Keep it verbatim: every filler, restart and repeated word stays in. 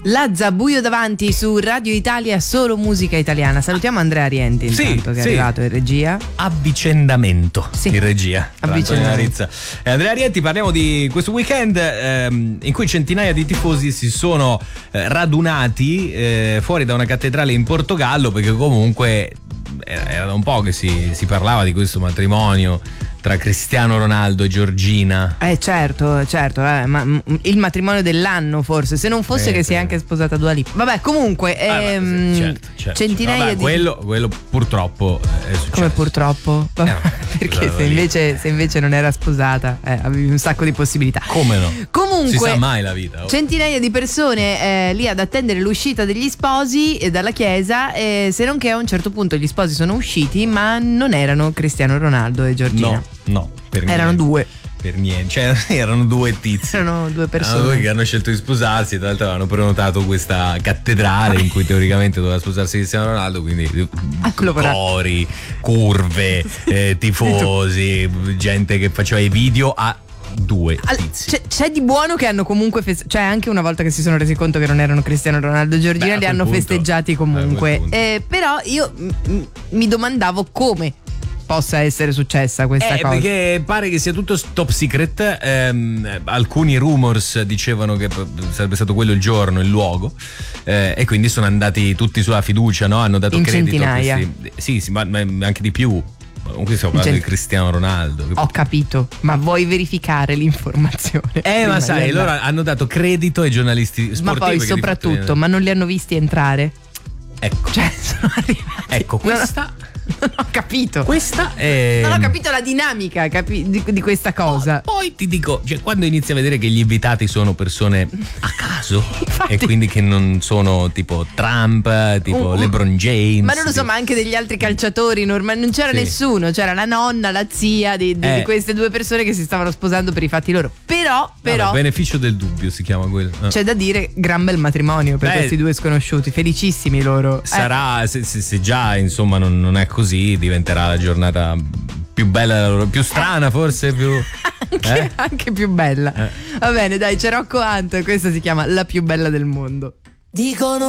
Lazza, buio davanti su Radio Italia, solo musica italiana. Salutiamo Andrea Rienti intanto, sì, che è sì. arrivato in regia. Avvicendamento sì. in regia. Avvicendamento. E Andrea Rienti, parliamo di questo weekend ehm, in cui centinaia di tifosi si sono eh, radunati eh, fuori da una cattedrale in Portogallo, perché comunque era da un po' che si, si parlava di questo matrimonio tra Cristiano Ronaldo e Giorgina. Eh certo, certo, eh, ma m- il matrimonio dell'anno forse, se non fosse Eh, che si è sì. anche sposata Dua Lipa. Vabbè, comunque Ah, ehm, sì, certo, certo. centinaia Vabbè, di quello, quello purtroppo è successo. Come purtroppo? Eh, no, Perché Dua se Lipa. invece, se invece non era sposata, eh, avevi un sacco di possibilità. Come no? Comunque, si sa mai la vita. Oh. Centinaia di persone eh, lì ad attendere l'uscita degli sposi eh, dalla chiesa, eh, se non che a un certo punto gli sposi sono usciti, ma non erano Cristiano Ronaldo e Giorgina. No, no, per erano niente. due. Per niente, cioè erano due tizi. Erano due persone. Erano due che hanno scelto di sposarsi, tra l'altro avevano prenotato questa cattedrale in cui teoricamente doveva sposarsi Cristiano Ronaldo, quindi Allora. cori, curve, eh, tifosi, gente che faceva i video a due tizi. C'è, c'è di buono che hanno comunque feste- cioè anche una volta che si sono resi conto che non erano Cristiano Ronaldo e Giorgina, Beh, a li quel hanno punto- festeggiati a quel comunque. punto. Eh, però io m- mi domandavo come possa essere successa questa Eh, cosa. perché pare che sia tutto top secret. ehm, alcuni rumors dicevano che sarebbe stato quello il giorno, il luogo, eh, e quindi sono andati tutti sulla fiducia, no? Hanno dato In credito centinaia. a questi, sì, sì, ma, ma anche di più. Comunque stiamo parlando Cent- di Cristiano Ronaldo. Ho capito, ma vuoi verificare l'informazione? Eh, prima ma di sai, andare? loro hanno dato credito ai giornalisti sportivi. Ma poi che di fatto- soprattutto, ma non li hanno visti entrare? Ecco, Cioè, sono arrivati. ecco, Non ho- questa, Non ho capito. questa è. Non ho capito la dinamica capi- di, di questa cosa. Poi ti dico, cioè, quando inizi a vedere che gli invitati sono persone a caso Infatti. e quindi che non sono tipo Trump, tipo Uh, uh. LeBron James. Ma non lo so, tipo- ma anche degli altri calciatori normali, non c'era Sì. nessuno, c'era la nonna, la zia di, di- Eh. di queste due persone che si stavano sposando per i fatti loro. Però, però Vabbè, beneficio del dubbio si chiama quello. Eh. c'è da dire gran bel matrimonio per Beh, questi due sconosciuti, felicissimi loro. Eh, Sarà, se, se- se già insomma non, non è così, diventerà la giornata più bella, più strana forse, più. anche, eh? anche più bella. Eh. Va bene, dai, c'è Rocco Hunt, questa si chiama La più bella del mondo. Dicono